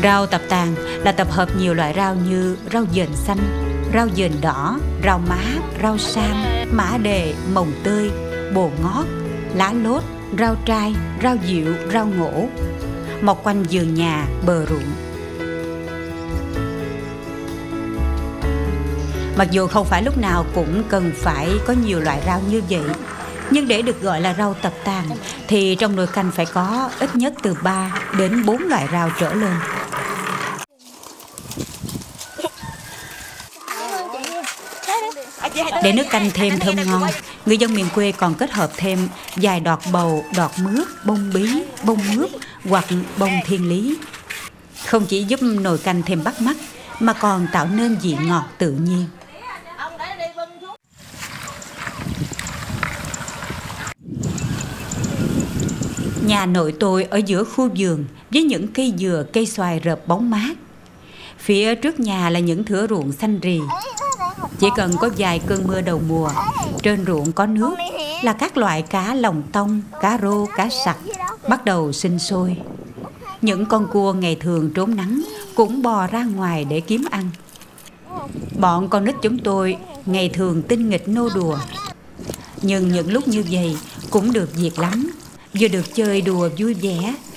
Rau tập tàng là tập hợp nhiều loại rau như rau dền xanh, rau dền đỏ, rau má, rau sam, mã đề, mồng tơi, bồ ngót, lá lốt, rau trai, rau diệu, rau ngổ, mọc quanh vườn nhà, bờ ruộng. Mặc dù không phải lúc nào cũng cần phải có nhiều loại rau như vậy, nhưng để được gọi là rau tập tàng thì trong nồi canh phải có ít nhất từ 3 đến 4 loại rau trở lên. Để nước canh thêm thơm ngon, người dân miền quê còn kết hợp thêm vài đọt bầu, đọt mướp, bông bí, bông mướp hoặc bông thiên lý. Không chỉ giúp nồi canh thêm bắt mắt mà còn tạo nên vị ngọt tự nhiên. Nhà nội tôi ở giữa khu vườn với những cây dừa, cây xoài rợp bóng mát. Phía trước nhà là những thửa ruộng xanh rì. Chỉ cần có vài cơn mưa đầu mùa, trên ruộng có nước là các loại cá lồng tông, cá rô, cá sặc bắt đầu sinh sôi. Những con cua ngày thường trốn nắng cũng bò ra ngoài để kiếm ăn. Bọn con nít chúng tôi ngày thường tinh nghịch nô đùa, nhưng những lúc như vậy cũng được việc lắm, vừa được chơi đùa vui vẻ,